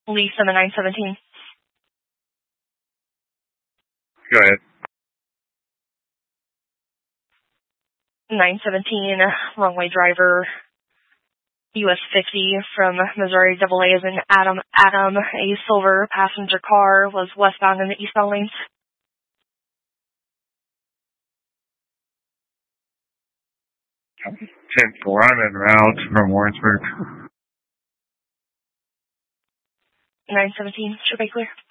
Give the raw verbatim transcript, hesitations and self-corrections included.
Lisa, the nine seventeen. Go ahead. nine seventeen, wrong-way driver, U S fifty from Missouri double A as in Adam, Adam, a silver passenger car, was westbound in the eastbound lanes. ten four, I'm en route from Warrensburg. nine seventeen, should be clear.